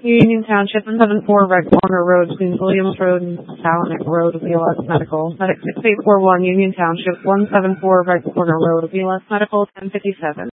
Union Township, 174 Red Corner Road, between Williams Road and Salinick Road, BLS Medical. Medic 6841, Union Township, 174 Red Corner Road, BLS Medical, 1057.